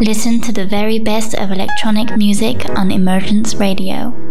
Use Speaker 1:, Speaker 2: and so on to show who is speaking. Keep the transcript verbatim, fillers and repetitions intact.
Speaker 1: Listen to the very best of electronic music on Emergence Radio.